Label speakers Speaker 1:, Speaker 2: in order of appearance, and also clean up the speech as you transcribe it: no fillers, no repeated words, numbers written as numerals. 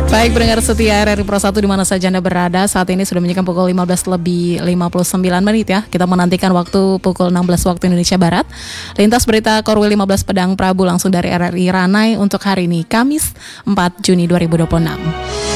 Speaker 1: Baik, pendengar setia RRI Pro 1 di mana saja Anda berada. Saat ini sudah menunjukkan pukul 15 lebih 59 menit ya. Kita menantikan waktu pukul 16 waktu Indonesia Barat. Lintas berita Korwil 15 Pedang Prabu langsung dari RRI Ranai untuk hari ini, Kamis 4 Juni 2026.